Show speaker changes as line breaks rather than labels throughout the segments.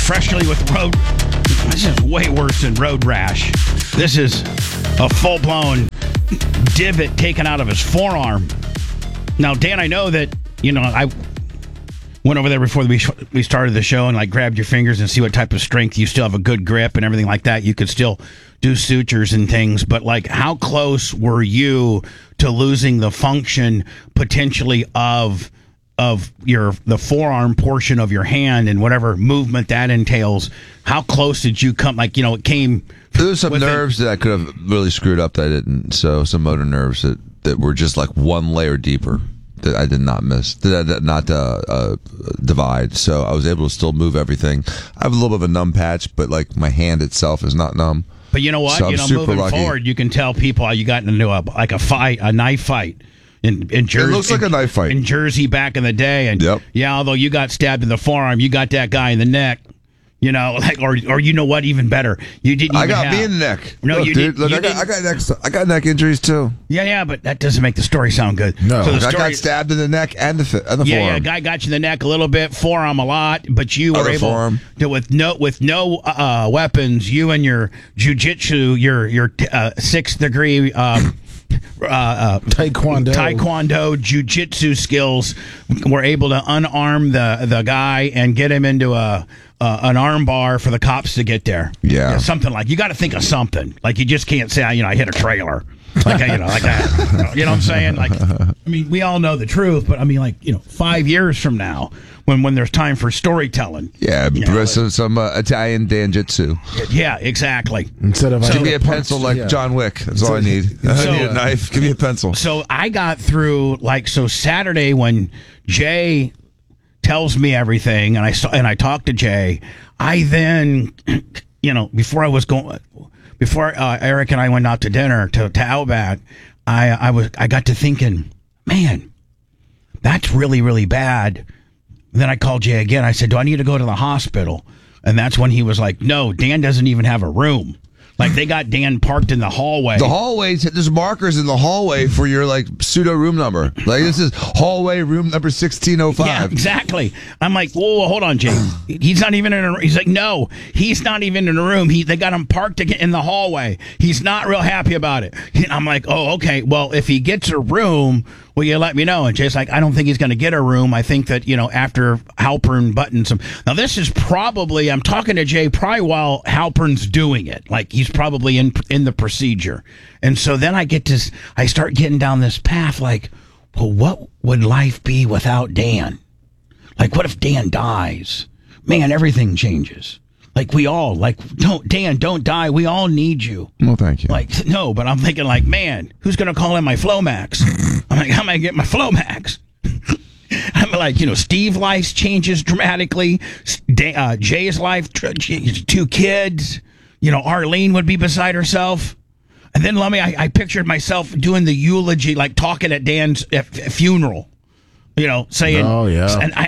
freshly with road. This is way worse than road rash. This is a full-blown divot taken out of his forearm. Now, Dan, I know that, I went over there before we started the show and grabbed your fingers and see what type of strength you still have, a good grip and everything like that. You could still do sutures and things, but how close were you to losing the function potentially of the forearm portion of your hand and whatever movement that entails? How close did you come? It came.
There was some nerves that I could have really screwed up that I didn't. So some motor nerves that were just one layer deeper that I did not miss, that I did not divide. So I was able to still move everything. I have a little bit of a numb patch, but my hand itself is not numb.
But you know what?
So
moving
lucky.
forward, you can tell people how you got into a knife fight in Jersey.
It looks like a knife fight
in Jersey back in the day. And yeah, although you got stabbed in the forearm, you got that guy in the neck. Or you know what? Even better, you didn't.
I got me in the neck.
No,
look,
you
dude,
didn't.
I got neck injuries too.
Yeah, but that doesn't make the story sound good.
No, so I got stabbed in the neck and the forearm.
Yeah, guy got you in the neck a little bit, forearm a lot, but you were able to, with no weapons. You and your jujitsu, your 6th degree. Taekwondo jiu-jitsu skills were able to unarm the guy and get him into an arm bar for the cops to get there.
Yeah,
something you got to think of something. You just can't say, I hit a trailer. You know what I'm saying? We all know the truth, but 5 years from now, when there's time for storytelling.
Yeah, some Italian danjutsu.
Yeah, exactly.
Instead of
give me a pencil John Wick. That's all I need. I need a knife. Give me a pencil.
So I got through Saturday when Jay tells me everything, and I talked to Jay. I then, before Eric and I went out to dinner to Outback, I got to thinking, man, that's really, really bad. And then I called Jay again. I said, do I need to go to the hospital? And that's when he was like, no, Dan doesn't even have a room. They got Dan parked in the hallway.
The hallways, there's markers in the hallway for your pseudo room number. This is hallway room number 1605.
Yeah, exactly. I'm like, whoa, hold on, Jay. He's not even in a. He's like, no, he's not even in a room. They got him parked in the hallway. He's not real happy about it. I'm like, oh, okay. Well, if he gets a room, will you let me know? And Jay's like, I don't think he's going to get a room. I think that, after Halpern buttons him. Now, this is probably, I'm talking to Jay probably while Halpern's doing it. He's probably in the procedure. And so then I start getting down this path well, what would life be without Dan? What if Dan dies? Man, everything changes. We all, don't die. We all need you.
Well, thank you.
No, but I'm thinking man, who's going to call in my Flomax? I'm like, how am I going to get my Flomax? I'm Steve's life changes dramatically. Jay's life, 2 kids. Arlene would be beside herself. And then I pictured myself doing the eulogy, talking at Dan's funeral. Saying,
oh, yeah.
And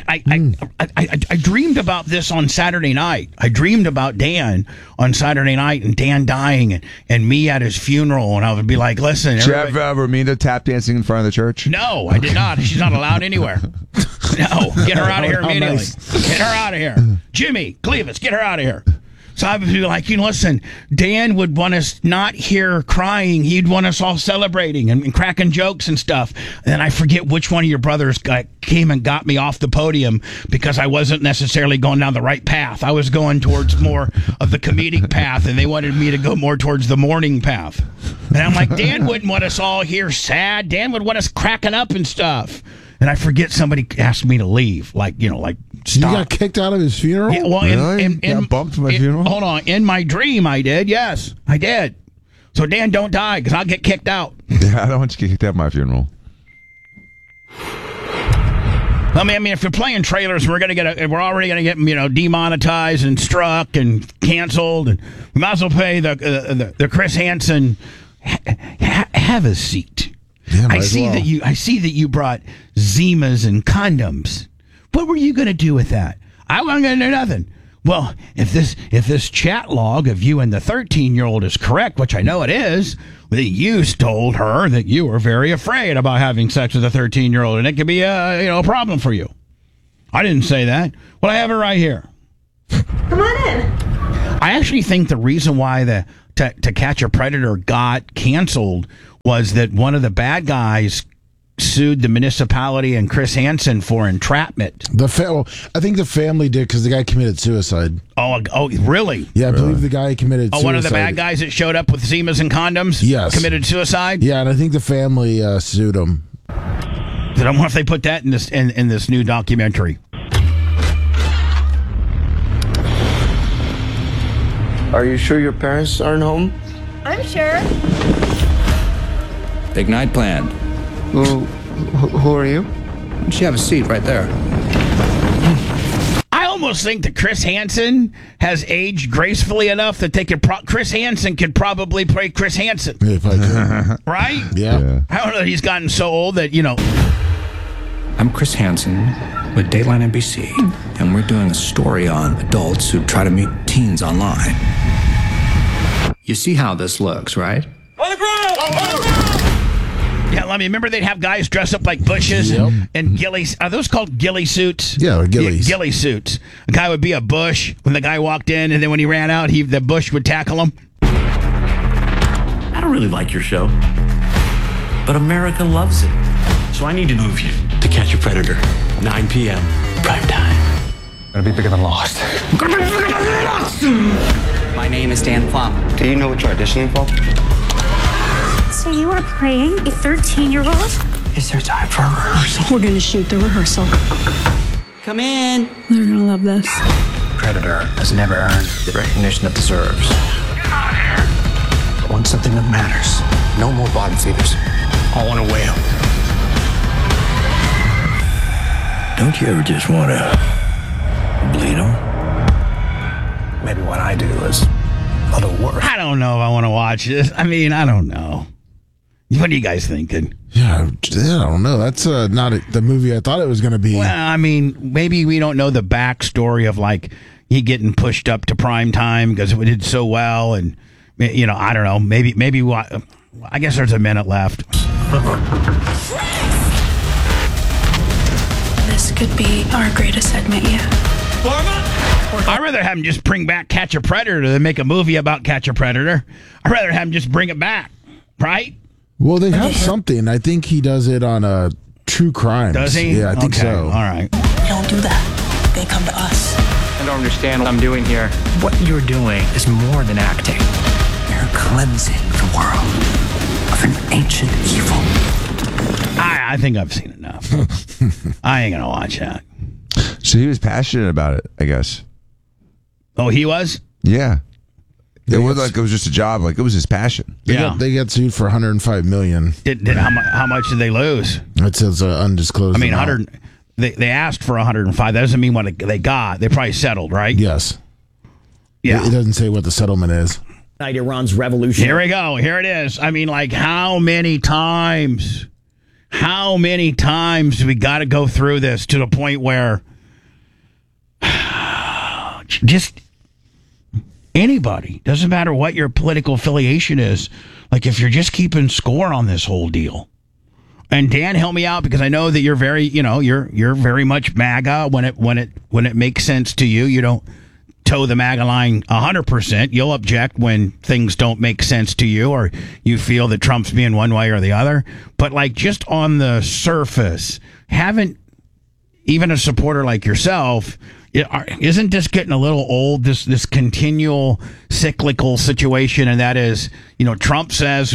I dreamed about this on Saturday night. I dreamed about Dan on Saturday night and Dan dying and me at his funeral. And I would be like, listen.
Did you have Romina tap dancing in front of the church?
No, I did not. She's not allowed anywhere. No, get her out of here immediately. Nice. Get her out of here. Jimmy, Clevis, get her out of here. So I would be like, listen, Dan would want us not here crying. He'd want us all celebrating and cracking jokes and stuff. And then I forget which one of your brothers came and got me off the podium because I wasn't necessarily going down the right path. I was going towards more of the comedic path, and they wanted me to go more towards the mourning path. And I'm like, Dan wouldn't want us all here sad. Dan would want us cracking up and stuff. And I forget somebody asked me to leave, stop.
You got kicked out of his funeral?
Yeah, well,
really? Got bumped from my funeral?
Hold on. In my dream, I did. Yes, I did. So, Dan, don't die, because I'll get kicked out.
Yeah, I don't want you to get kicked out of my funeral.
If you're playing trailers, we're already gonna get demonetized and struck and canceled, and we might as well pay the Chris Hansen. Have a seat.
Yeah,
I see that you brought Zimas and condoms. What were you going to do with that? I wasn't going to do nothing. Well, if this chat log of you and the 13-year-old is correct, which I know it is, that you told her that you were very afraid about having sex with a 13-year-old, and it could be a problem for you. I didn't say that. Well, I have it right here.
Come on in.
I actually think the reason why the To Catch a Predator got canceled was that one of the bad guys sued the municipality and Chris Hansen for entrapment.
I think the family did because the guy committed suicide.
Oh, really?
Yeah, I believe the guy committed suicide.
One of the bad guys that showed up with Zimas and condoms?
Yes.
Committed suicide?
Yeah, and I think the family sued him.
I wonder if they put that in this new documentary.
Are you sure your parents aren't home?
I'm sure.
Big night planned.
Who are you?
Why don't you have a seat right there?
I almost think that Chris Hansen has aged gracefully enough that they could. Chris Hansen could probably play Chris Hansen,
If I could.
right?
Yeah.
I don't know. He's gotten so old that
I'm Chris Hansen with Dateline NBC, and we're doing a story on adults who try to meet teens online. You see how this looks, right?
Yeah, let me remember they'd have guys dress up like bushes and ghillies. Are those called ghillie suits?
Yeah, they're ghillies.
Yeah, ghillie suits. A guy would be a bush when the guy walked in, and then when he ran out, the bush would tackle him.
I don't really like your show, but America loves it. So I need to move you to Catch a Predator, 9 p.m. prime time.
Gonna be bigger than Lost.
My name is Dan Plum.
Do you know what you're auditioning for?
So you are playing a 13-year-old?
Is there time for a rehearsal?
We're going to shoot the rehearsal.
Come in.
They're going to love this.
Predator has never earned the recognition it deserves. But want something that matters. No more bottom feeders. All on a whale.
Don't you ever just want to bleed them?
Maybe what I do is a little worse.
I don't know if I want to watch this. I mean, I don't know. What are you guys thinking?
Yeah, I don't know. That's not the movie I thought it was going to be.
Well, I mean, maybe we don't know the backstory of he getting pushed up to prime time because it did so well, and I don't know. Maybe I guess there's a minute left.
This could be our greatest segment yet.
I'd rather have him just bring back Catch a Predator than make a movie about Catch a Predator. I'd rather have him just bring it back, right?
Well, they have something. I think he does it on True Crime.
Does he?
Yeah, I think so.
All right.
They don't do that. They come to us.
I don't understand what I'm doing here.
What you're doing is more than acting.
You're cleansing the world of an ancient evil.
I think I've seen enough. I ain't going to watch that.
So he was passionate about it, I guess.
Oh, he was?
Yeah. It wasn't like it was just a job. Like, it was his passion.
They got sued for $105 million.
How much did they lose?
It says undisclosed.
I mean,
amount.
They asked for 105. That doesn't mean what they got. They probably settled, right?
Yes.
Yeah.
It doesn't say what the settlement is.
Iran's revolution.
Here we go. Here it is. I mean, how many times do we got to go through this to the point where just anybody, doesn't matter what your political affiliation is, if you're just keeping score on this whole deal. And Dan, help me out, because I know that you're very, you're very much MAGA when it makes sense to you. You don't toe the MAGA line 100%. You'll object when things don't make sense to you, or you feel that Trump's being one way or the other. But just on the surface, haven't even a supporter like yourself, isn't this getting a little old, this continual cyclical situation? And that is, Trump says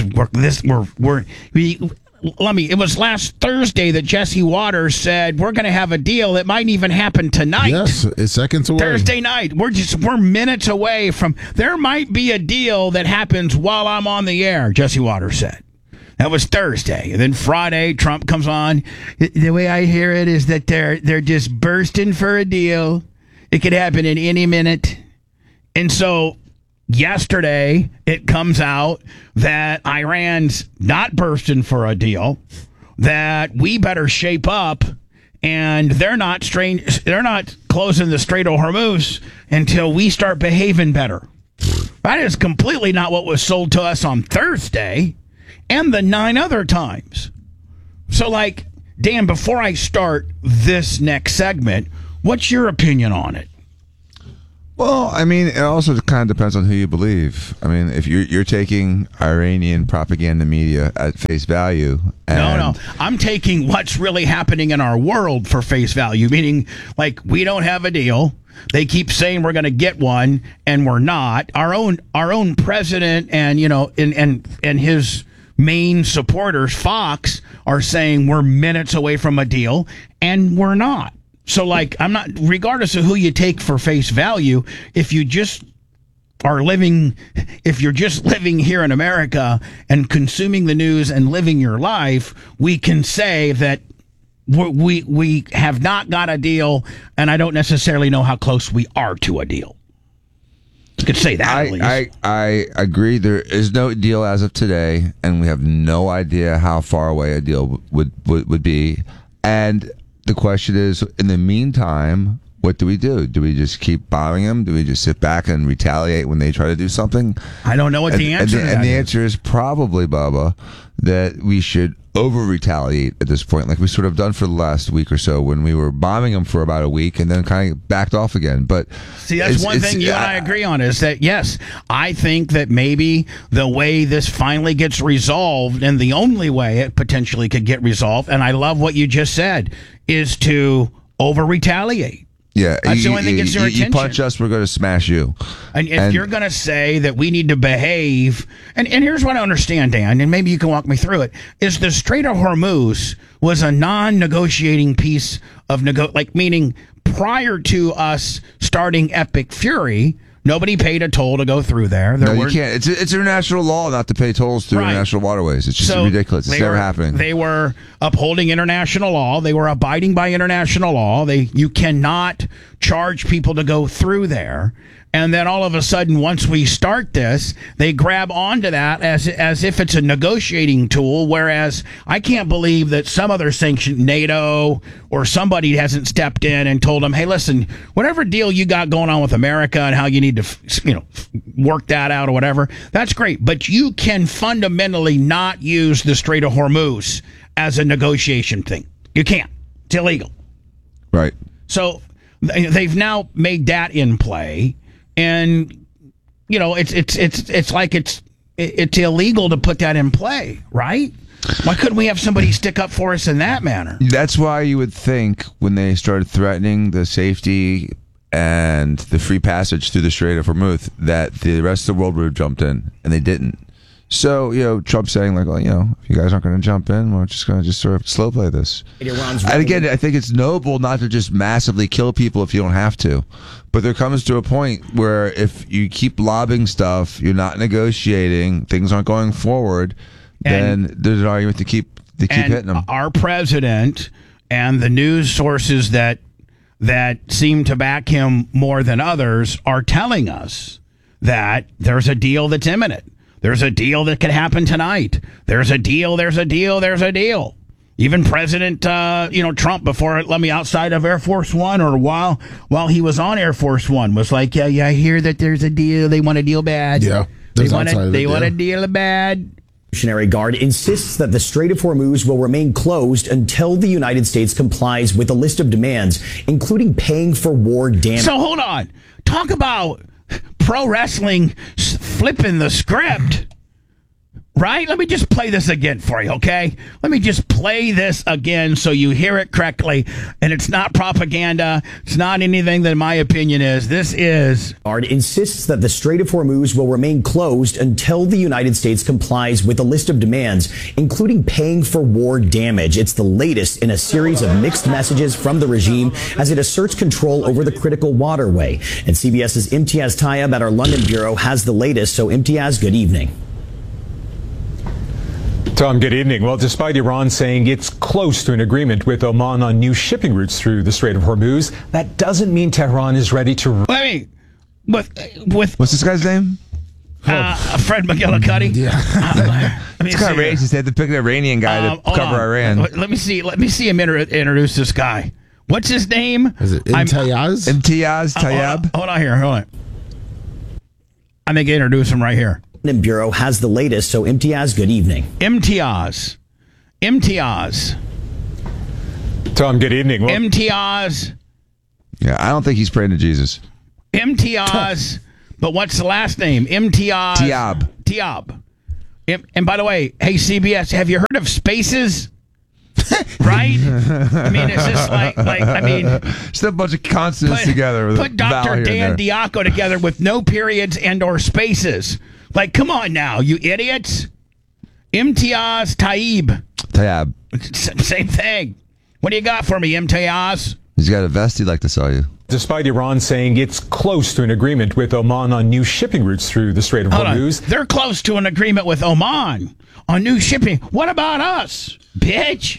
it was last Thursday that Jesse Waters said we're going to have a deal that might even happen tonight.
Yes, it's seconds away.
Thursday night. We're minutes away from there might be a deal that happens while I'm on the air, Jesse Waters said. That was Thursday. And then Friday, Trump comes on. The way I hear it is that they're just bursting for a deal. It could happen in any minute. And so yesterday, it comes out that Iran's not bursting for a deal, that we better shape up, and they're not closing the Strait of Hormuz until we start behaving better. That is completely not what was sold to us on Thursday and the 9 other times. So, Dan, before I start this next segment, what's your opinion on it?
Well, I mean, it also kind of depends on who you believe. I mean, if you're taking Iranian propaganda media at face value,
No. I'm taking what's really happening in our world for face value, meaning like we don't have a deal. They keep saying we're going to get one, and we're not. Our own president and and his main supporters, Fox, are saying we're minutes away from a deal, and we're not. So, like, I'm not, regardless of who you take for face value, if you're just living here in America and consuming the news and living your life, we can say that we have not got a deal, and I don't necessarily know how close we are to a deal. You could say that at least.
I agree. There is no deal as of today, and we have no idea how far away a deal would be. And the question is, in the meantime, what do we do? Do we just keep bombing them? Do we just sit back and retaliate when they try to do something?
I don't know what the answer is.
And the answer is probably, Bubba, that we should over-retaliate at this point, like we sort of done for the last week or so when we were bombing them for about a week and then kind of backed off again. But
see, that's one thing you and I agree on is that, yes, I think that maybe the way this finally gets resolved, and the only way it potentially could get resolved, and I love what you just said, is to over-retaliate.
Yeah,
that's the only thing that gets their attention.
You punch us, we're going to smash you.
And if you're going to say that we need to behave, and here's what I understand, Dan, and maybe you can walk me through it, is the Strait of Hormuz was a non-negotiating piece of meaning prior to us starting Epic Fury, nobody paid a toll to go through there.
No, you can't. It's international law not to pay tolls through international waterways. It's just ridiculous. It's never happening.
They were upholding international law. They were abiding by international law. You cannot charge people to go through there. And then all of a sudden, once we start this, they grab onto that as if it's a negotiating tool, whereas I can't believe that some other sanction, NATO or somebody hasn't stepped in and told them, hey, listen, whatever deal you got going on with America and how you need to work that out or whatever, that's great. But you can fundamentally not use the Strait of Hormuz as a negotiation thing. You can't. It's illegal.
Right.
So they've now made that in play. And it's like it's illegal to put that in play, right? Why couldn't we have somebody stick up for us in that manner?
That's why you would think when they started threatening the safety and the free passage through the Strait of Hormuz that the rest of the world would have jumped in, and they didn't. So, Trump saying like, well, if you guys aren't going to jump in, we're just going to sort of slow play this. And again, I think it's noble not to just massively kill people if you don't have to. But there comes to a point where if you keep lobbing stuff, you're not negotiating, things aren't going forward, then there's an argument to keep hitting them.
Our president and the news sources that seem to back him more than others are telling us that there's a deal that's imminent. There's a deal that could happen tonight. There's a deal. Even President, Trump, before it let me outside of Air Force One, or while he was on Air Force One, was like, yeah, I hear that there's a deal. They want a deal bad.
Yeah,
they want a deal bad.
Revolutionary Guard insists that the Strait of Hormuz will remain closed until the United States complies with a list of demands, including paying for war damage.
So hold on. Talk about pro wrestling flipping the script. Right? Let me just play this again for you, okay? Let me just play this again so you hear it correctly. And it's not propaganda. It's not anything that my opinion is. This is...
Guard insists that the Strait of Hormuz will remain closed until the United States complies with a list of demands, including paying for war damage. It's the latest in a series of mixed messages from the regime as it asserts control over the critical waterway. And CBS's Imtiaz Tayeb at our London bureau has the latest. So Imtiaz, good evening.
Tom, good evening. Well, despite Iran saying it's close to an agreement with Oman on new shipping routes through the Strait of Hormuz, that doesn't mean Tehran is ready to...
With
what's this guy's name?
Fred McGillicuddy.
Yeah. It's kind of racist. They had to pick an Iranian guy to cover Iran.
Let me see him introduce this guy. What's his name?
Is it Imtiaz?
Imtiaz Tayeb.
Hold on. I think I introduce him right here.
Bureau has the latest. So Imtiaz, good evening.
Imtiaz.
Tom, good evening.
Imtiaz.
Yeah, I don't think he's praying to Jesus.
Imtiaz, but what's the last name? Imtiaz. Tiab. And by the way, hey, CBS, have you heard of Spaces? Right? I mean, it's just
just a bunch of consonants together. With
put Dr. Dan Diaco together with no periods and or spaces. Like, come on now, you idiots. Imtiaz Taib. Same thing. What do you got for me, Imtiaz?
He's got a vest he'd like to sell you.
Despite Iran saying it's close to an agreement with Oman on new shipping routes through the Strait of Hormuz.
They're close to an agreement with Oman on new shipping. What about us, bitch?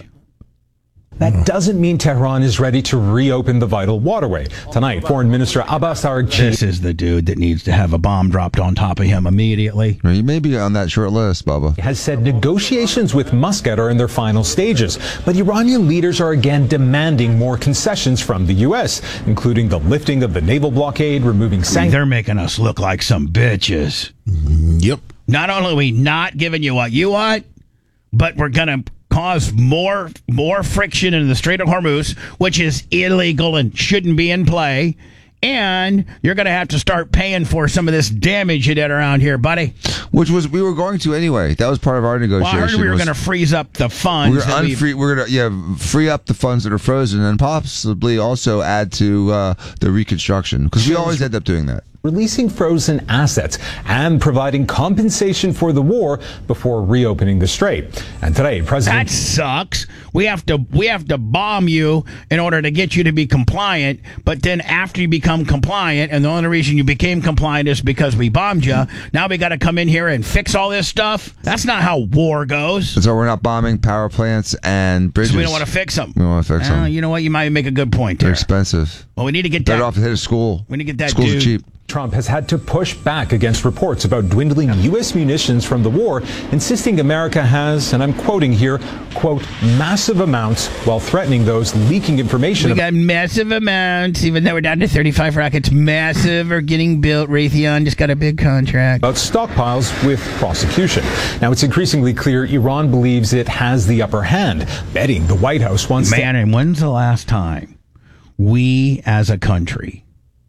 That doesn't mean Tehran is ready to reopen the vital waterway. Tonight, Foreign Minister Abbas Araghchi...
This is the dude that needs to have a bomb dropped on top of him immediately.
You may be on that short list, Bubba.
...has said negotiations with Muscat are in their final stages. But Iranian leaders are again demanding more concessions from the U.S., including the lifting of the naval blockade, removing sanctions...
They're making us look like some bitches.
Yep.
Not only are we not giving you what you want, but we're going to cause more friction in the Strait of Hormuz, which is illegal and shouldn't be in play. And you're going to have to start paying for some of this damage you did around here, buddy.
Which we were going to anyway. That was part of our negotiation.
Well, I heard we were going to freeze up the funds.
We're going to free up the funds that are frozen and possibly also add to the reconstruction, because we always end up doing that.
Releasing frozen assets and providing compensation for the war before reopening the strait. And today, President...
That sucks. We have to bomb you in order to get you to be compliant, but then after you become compliant, and the only reason you became compliant is because we bombed you, now we got to come in here and fix all this stuff? That's not how war goes.
So we're not bombing power plants and bridges.
So we don't want to fix them.
We want to fix them.
You know what? You might make a good point there.
They're expensive.
Well, we need to get
that. Better off to hit a school.
We need to get that
Schools
dude.
Are cheap.
Trump has had to push back against reports about dwindling U.S. munitions from the war, insisting America has, and I'm quoting here, quote, massive amounts, while threatening those leaking information.
We got massive amounts, even though we're down to 35 rockets. Massive are getting built. Raytheon just got a big contract.
About stockpiles with prosecution. Now, it's increasingly clear Iran believes it has the upper hand, betting the White House wants
to... Man, and when's the last time we, as a country...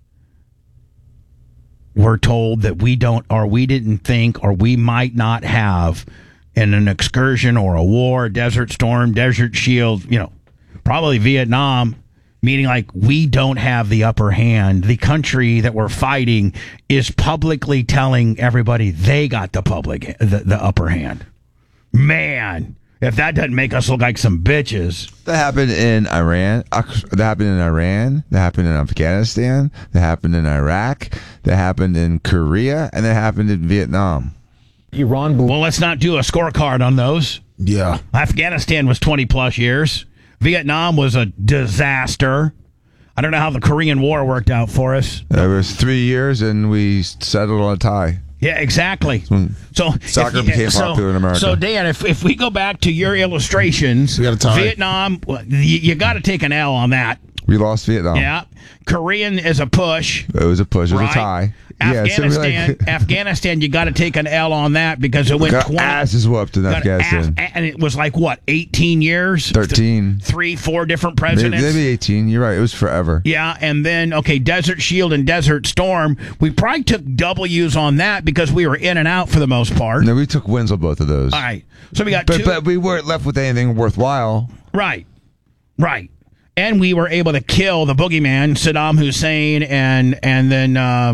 we're told that we don't, or we didn't think, or we might not have in an excursion or a war, Desert Storm, Desert Shield, probably Vietnam, meaning like we don't have the upper hand. The country that we're fighting is publicly telling everybody they got the upper hand. Man, if that doesn't make us look like some bitches.
That happened in Iran. That happened in Iran. That happened in Afghanistan. That happened in Iraq. That happened in Korea. And that happened in Vietnam.
Well, let's not do a scorecard on those.
Yeah.
Afghanistan was 20 plus years. Vietnam was a disaster. I don't know how the Korean War worked out for us.
It was 3 years and we settled on a tie.
Yeah, exactly. So
soccer became popular in America.
So Dan, if we go back to your illustrations, Vietnam, you got to take an L on that.
We lost Vietnam.
Yeah, Korean is a push.
It was a push. It was a tie.
Afghanistan, Afghanistan, you got to take an L on that because it went 20.
Asses whooped in Afghanistan.
And it was like, what, 18 years?
13.
4 different presidents?
Maybe 18. You're right. It was forever.
Yeah, and then, Desert Shield and Desert Storm, we probably took W's on that because we were in and out for the most part.
No, we took wins on both of those.
All right. So we got
But we weren't left with anything worthwhile.
Right. And we were able to kill the boogeyman, Saddam Hussein, and then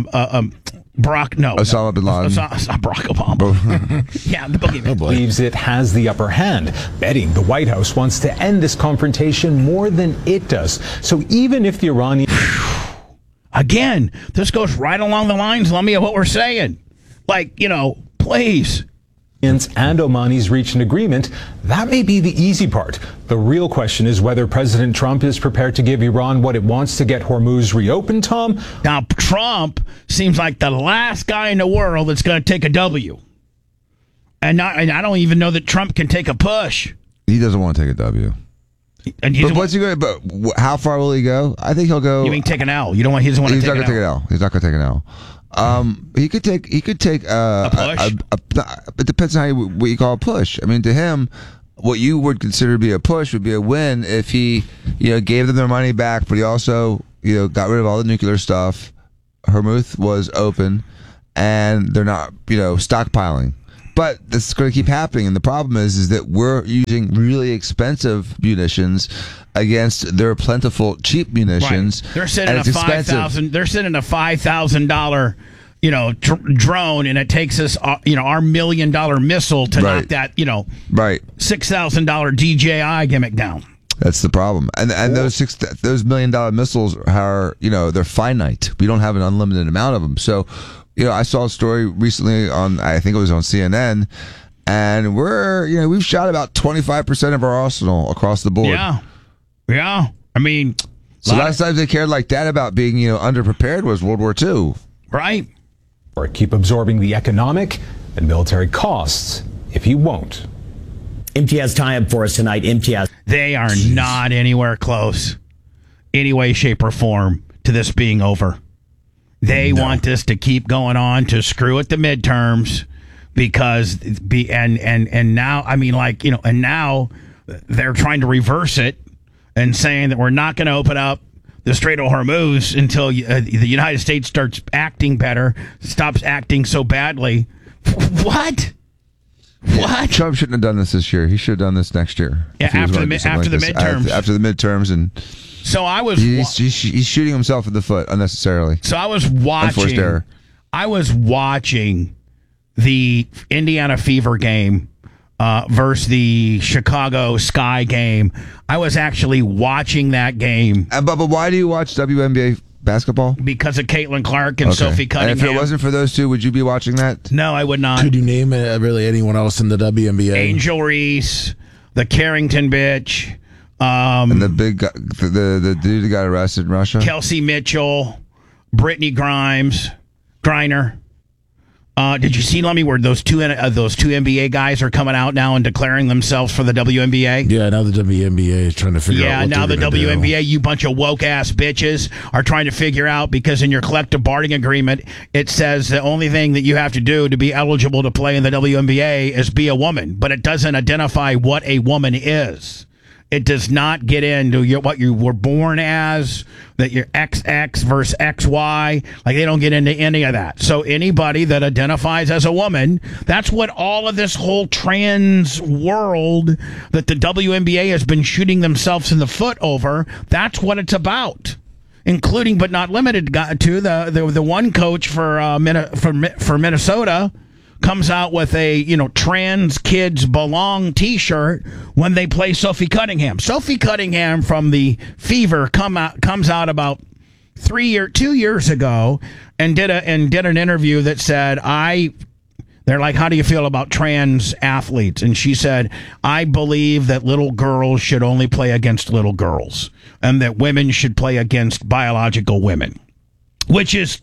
Osama bin Laden.
Barack Obama. Yeah, the boogeyman.
Believes it has the upper hand, betting the White House wants to end this confrontation more than it does. So even if the Iranian...
Again, this goes right along the lines, Lummy, of what we're saying. Like, please...
and Omanis reach an agreement, that may be the easy part. The real question is whether President Trump is prepared to give Iran what it wants to get Hormuz reopened, Tom.
Now, Trump seems like the last guy in the world that's going to take a W. And I don't even know that Trump can take a push.
He doesn't want to take a W. But what's he going to? But how far will he go? I think he'll go.
You mean take an L? You don't want? He doesn't want to take an L.
He's not going to take an L. He's not going to take an L. He could take
a push.
It depends on what you call a push. I mean, to him, what you would consider to be a push would be a win if he, gave them their money back, but he also, got rid of all the nuclear stuff, Hormuz was open, and they're not, stockpiling. But this is going to keep happening, and the problem is that we're using really expensive munitions against their plentiful cheap munitions.
Right. They're sending a $5,000. They're sending a $5,000, drone, and it takes us, our $1 million missile to knock that,
right,
$6,000 DJI gimmick down.
That's the problem, and those $1 million missiles are, they're finite. We don't have an unlimited amount of them, so. I saw a story recently I think it was on CNN, and we've shot about 25% of our arsenal across the board.
Yeah. I mean,
so last time they cared like that about being, underprepared was World War II.
Right.
Or keep absorbing the economic and military costs if you won't.
MTS tie-up for us tonight. MTS.
They are not anywhere close, any way, shape, or form, to this being over. They want this to keep going on to screw at the midterms because and now, I mean, and now they're trying to reverse it and saying that we're not going to open up the Strait of Hormuz until the United States starts acting better, stops acting so badly. What?
Trump shouldn't have done this year. He should have done this next year.
Yeah, after the midterms.
After the midterms, and
so I was.
He's shooting himself in the foot unnecessarily.
So I was watching.
Error.
I was watching the Indiana Fever game versus the Chicago Sky game. I was actually watching that game.
But why do you watch WNBA basketball?
Because of Caitlin Clark and Sophie Cunningham.
And if it wasn't for those two, would you be watching that?
No, I would not.
Could you name really anyone else in the WNBA?
Angel Reese, the Carrington bitch.
And the big guy, the dude that got arrested in Russia?
Kelsey Mitchell, Brittany Griner. Did you see, Lummy, where those two NBA guys are coming out now and declaring themselves for the WNBA?
Yeah, now the WNBA is trying to figure out what
now the WNBA,
do.
you bunch of woke-ass bitches, are trying to figure out, because in your collective bargaining agreement, it says the only thing that you have to do to be eligible to play in the WNBA is be a woman, but it doesn't identify what a woman is. It does not get into what you were born as, that you're XX versus XY. Like, they don't get into any of that. So anybody that identifies as a woman, that's what all of this whole trans world that the WNBA has been shooting themselves in the foot over, that's what it's about. Including, but not limited to, the one coach for Minnesota comes out with a, trans kids belong t-shirt when they play Sophie Cunningham. Sophie Cunningham from the Fever comes out about 2 years ago and did an interview that said, they're like, how do you feel about trans athletes? And she said, I believe that little girls should only play against little girls and that women should play against biological women, which is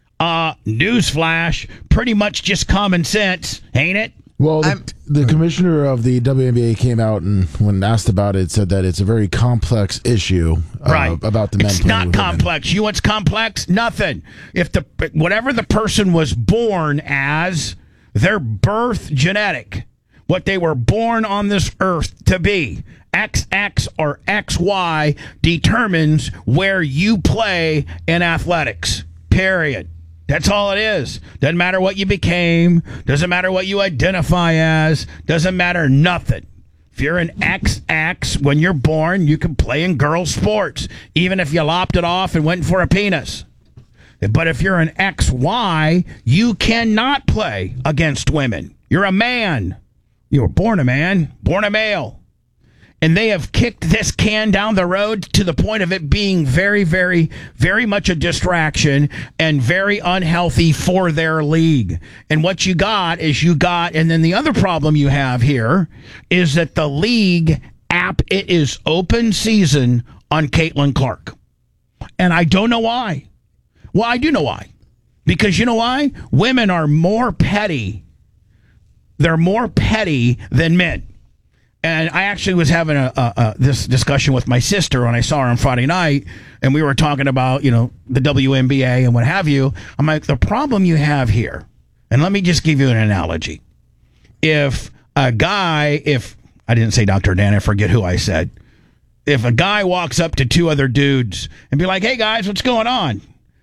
newsflash, pretty much just common sense, ain't it?
Well, the commissioner of the WNBA came out and, when asked about it, said that it's a very complex issue about the men.
It's not complex. You know what's complex? Nothing. If whatever the person was born as, their birth genetic, what they were born on this earth to be, XX or XY, determines where you play in athletics. Period. That's all it is. Doesn't matter what you became. Doesn't matter what you identify as. Doesn't matter nothing. If you're an XX when you're born, you can play in girls' sports, even if you lopped it off and went for a penis. But if you're an XY, you cannot play against women. You're a man. You were born a man, born a male. And they have kicked this can down the road to the point of it being very, very, very much a distraction and very unhealthy for their league. And what you got, and then the other problem you have here is that the league app, it is open season on Caitlin Clark. And I don't know why. Well, I do know why. Because you know why? Women are more petty. They're more petty than men. And I actually was having this discussion with my sister when I saw her on Friday night, and we were talking about, the WNBA and what have you. I'm like, the problem you have here, and let me just give you an analogy. If I didn't say Dr. Dan, I forget who I said. If a guy walks up to two other dudes and be like, hey, guys, what's going on?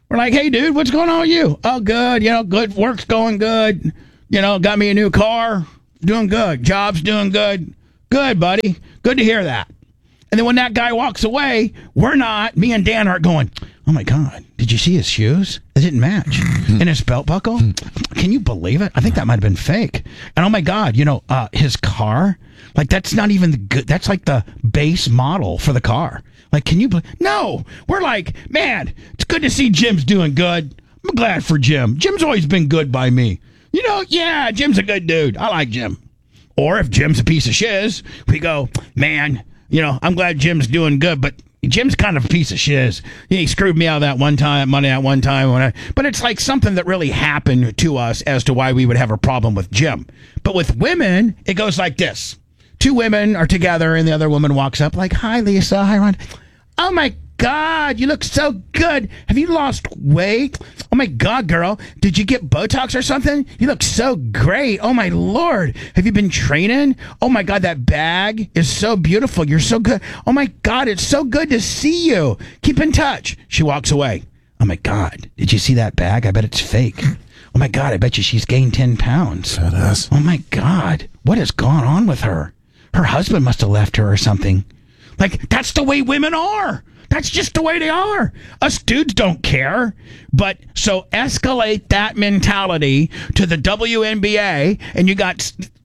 We're like, hey, dude, what's going on with you? Oh, good. Good. Work's going good. Got me a new car. Doing good. Job's doing good. Good, buddy. Good to hear that. And then when that guy walks away, me and Dan aren't going, oh, my God, did you see his shoes? It didn't match. And his belt buckle? Can you believe it? I think that might have been fake. And oh, my God, his car, like, that's not even good. That's like the base model for the car. Like, can you No, we're like, man, it's good to see Jim's doing good. I'm glad for Jim. Jim's always been good by me. Yeah, Jim's a good dude. I like Jim. Or if Jim's a piece of shiz, we go, man, I'm glad Jim's doing good, but Jim's kind of a piece of shiz. He screwed me out that one time, but it's like something that really happened to us as to why we would have a problem with Jim. But with women, it goes like this. Two women are together and the other woman walks up like, hi, Lisa. Hi, Ron. Oh, my God, you look so good. Have you lost weight? Oh, my God, girl. Did you get Botox or something? You look so great. Oh, my Lord. Have you been training? Oh, my God, that bag is so beautiful. You're so good. Oh, my God, it's so good to see you. Keep in touch. She walks away. Oh, my God. Did you see that bag? I bet it's fake. Oh, my God, I bet you she's gained 10 pounds.
Badass.
Oh, my God. What has gone on with her? Her husband must have left her or something. Like, that's the way women are. That's just the way they are. Us dudes don't care. But so escalate that mentality to the WNBA, and you got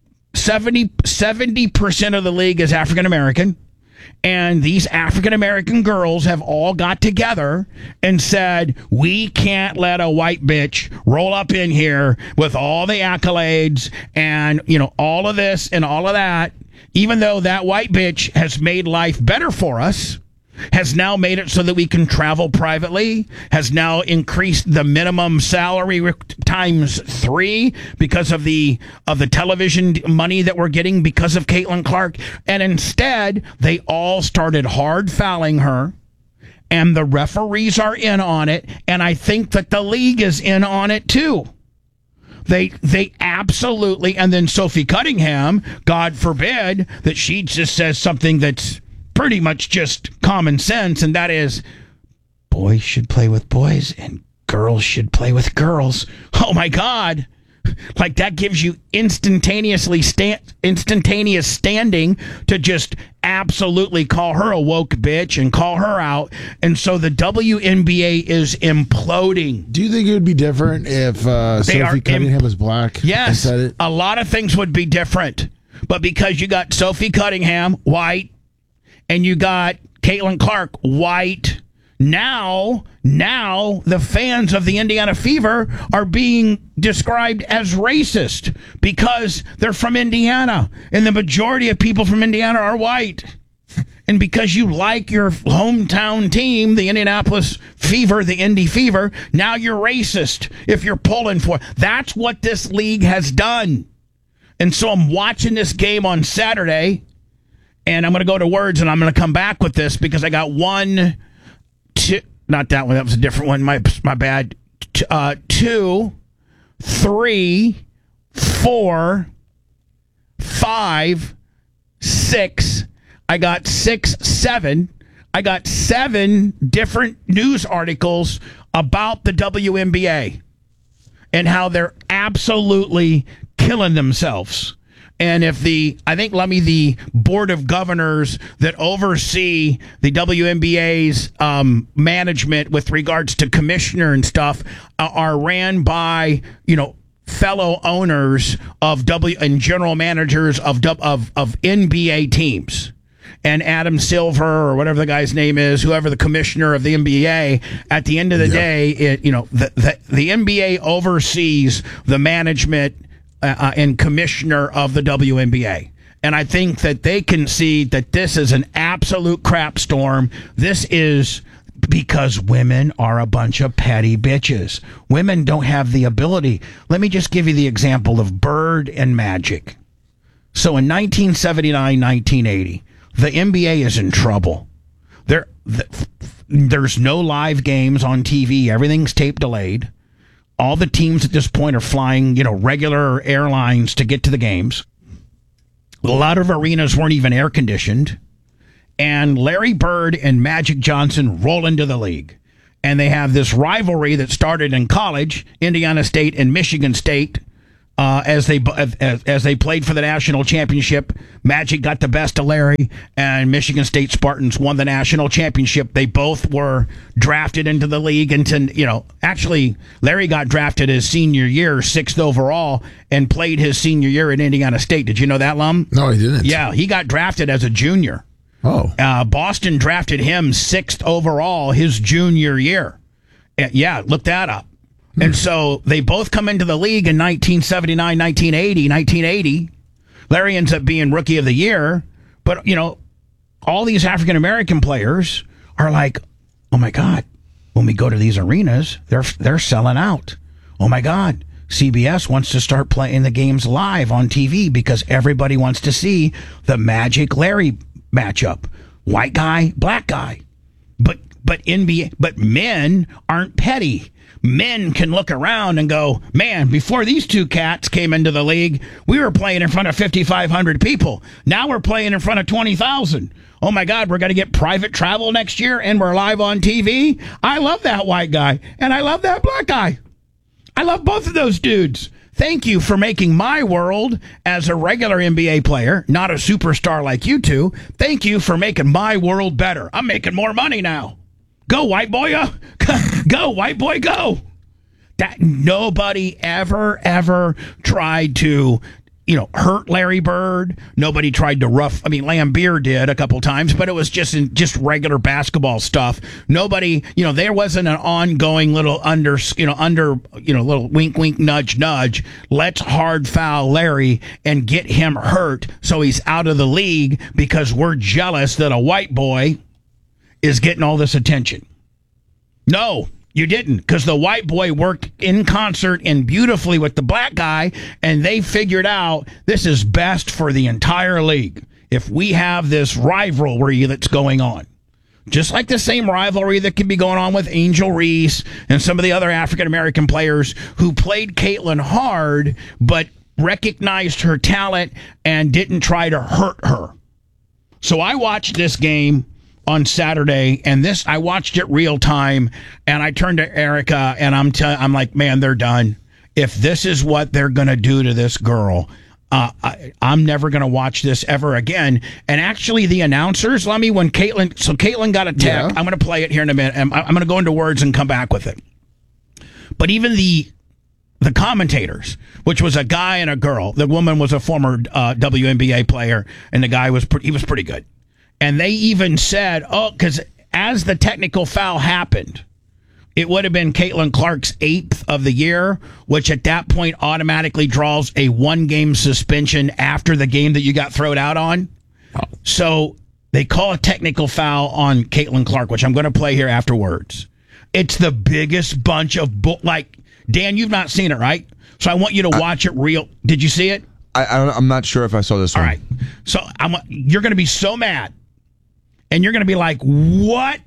70% of the league is African American. And these African American girls have all got together and said, we can't let a white bitch roll up in here with all the accolades and, all of this and all of that. Even though that white bitch has made life better for us, has now made it so that we can travel privately, has now increased the minimum salary times 3 because of the television money that we're getting because of Caitlin Clark. And instead, they all started hard fouling her, and the referees are in on it, and I think that the league is in on it too. They absolutely, and then Sophie Cunningham, God forbid that she just says something that's pretty much just common sense, and that is, boys should play with boys and girls should play with girls. Oh my God. Like, that gives you instantaneous standing to just absolutely call her a woke bitch and call her out. And so the WNBA is imploding.
Do you think it would be different if Sophie Cunningham was black?
Yes,
said it?
A lot of things would be different. But because you got Sophie Cunningham, white, and you got Caitlin Clark, white, now the fans of the Indiana Fever are being described as racist because they're from Indiana, and the majority of people from Indiana are white. And because you like your hometown team, the Indianapolis Fever, the Indy Fever, now you're racist if you're pulling for. That's what this league has done. And so I'm watching this game on Saturday, and I'm going to go to words, and I'm going to come back with this because I got 1, 2, not that one, that was a different one, my bad. 2, 3, 4, 5, 6. I got 6, 7. I got 7 different news articles about the WNBA and how they're absolutely killing themselves. And if the board of governors that oversee the WNBA's management with regards to commissioner and stuff are ran by, fellow owners of and general managers of NBA teams. And Adam Silver, or whatever the guy's name is, whoever the commissioner of the NBA, at the end of the day, the NBA oversees the management and commissioner of the WNBA. And I think that they can see that this is an absolute crap storm. This is because women are a bunch of petty bitches. Women don't have the ability. Let me just give you the example of Bird and Magic. So in 1979, 1980, the NBA is in trouble. There's no live games on TV. Everything's tape delayed. All the teams at this point are flying, regular airlines to get to the games. A lot of arenas weren't even air conditioned. And Larry Bird and Magic Johnson roll into the league. and they have this rivalry that started in college, Indiana State and Michigan State. As they played for the national championship, Magic got the best of Larry, and Michigan State Spartans won the national championship. They both were drafted into the league. Actually, Larry got drafted his senior year, 6th overall, and played his senior year at Indiana State. Did you know that, Lum?
No, I didn't.
Yeah, he got drafted as a junior.
Oh.
Boston drafted him 6th overall his junior year. Yeah, look that up. And so they both come into the league in 1979, 1980. Larry ends up being Rookie of the Year. But, all these African-American players are like, oh, my God, when we go to these arenas, they're selling out. Oh, my God, CBS wants to start playing the games live on TV because everybody wants to see the Magic-Larry matchup. White guy, black guy. But men aren't petty. Men can look around and go, man, before these two cats came into the league, we were playing in front of 5,500 people. Now we're playing in front of 20,000. Oh, my God, we're going to get private travel next year, and we're live on TV. I love that white guy, and I love that black guy. I love both of those dudes. Thank you for making my world as a regular NBA player, not a superstar like you two. Thank you for making my world better. I'm making more money now. Go, white boy. Go, white boy, go. That nobody ever tried to, hurt Larry Bird. Nobody tried to Lambeer did a couple times, but it was just regular basketball stuff. Nobody, there wasn't an ongoing little little wink, wink, nudge, nudge. Let's hard foul Larry and get him hurt so he's out of the league because we're jealous that a white boy is getting all this attention. No, you didn't, because the white boy worked in concert and beautifully with the black guy, and they figured out this is best for the entire league if we have this rivalry that's going on. Just like the same rivalry that could be going on with Angel Reese and some of the other African-American players who played Caitlin hard but recognized her talent and didn't try to hurt her. So I watched this game on Saturday, and I watched it real time, and I turned to Erica, and I'm like, man, they're done. If this is what they're going to do to this girl, I'm never going to watch this ever again. And actually, the announcers, let me, when Caitlin got a tech, yeah. I'm going to play it here in a minute, and I'm going to go into words and come back with it. But even the commentators, which was a guy and a girl, the woman was a former WNBA player, and the guy was pretty good. And they even said, because as the technical foul happened, it would have been Caitlin Clark's 8th of the year, which at that point automatically draws a 1-game suspension after the game that you got thrown out on. So they call a technical foul on Caitlin Clark, which I'm going to play here afterwards. It's the biggest bunch of Dan, you've not seen it, right? So I want you to watch it real. Did you see it?
I'm not sure if I saw this one.
All right. So you're going to be so mad. And you're going to be like, what?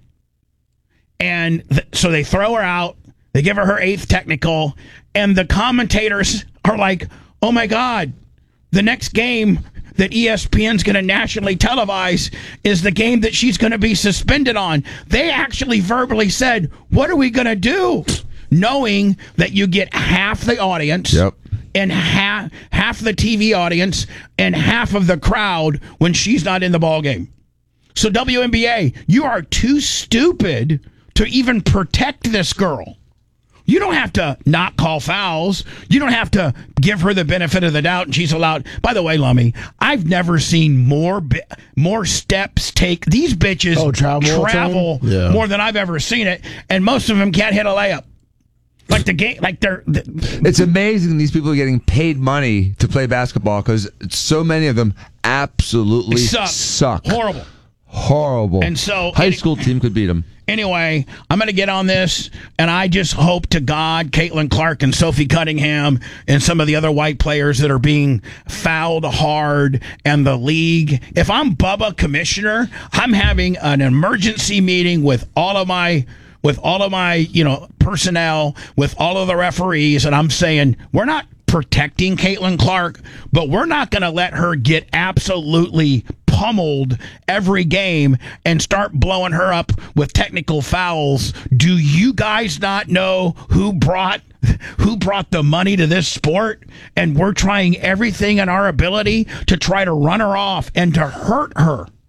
And so they throw her out. They give her her 8th technical. And the commentators are like, oh, my God, the next game that ESPN's going to nationally televise is the game that she's going to be suspended on. They actually verbally said, what are we going to do? Knowing that you get half the audience.
Yep.
And half the TV audience and half of the crowd when she's not in the ball game. So WNBA, you are too stupid to even protect this girl. You don't have to not call fouls. You don't have to give her the benefit of the doubt and she's allowed. By the way, Lummy, I've never seen more steps take. These bitches travel more than I've ever seen it, and most of them can't hit a layup. Like the game,
it's amazing these people are getting paid money to play basketball because so many of them absolutely suck. Horrible.
And so
high school team could beat them.
Anyway, I'm going to get on this, and I just hope to God Caitlin Clark and Sophie Cunningham and some of the other white players that are being fouled hard and the league. If I'm Bubba commissioner, I'm having an emergency meeting with all of my personnel, with all of the referees, and I'm saying we're not protecting Caitlin Clark, but we're not going to let her get absolutely pummeled every game and start blowing her up with technical fouls. Do you guys not know who brought the money to this sport? And we're trying everything in our ability to try to run her off and to hurt her.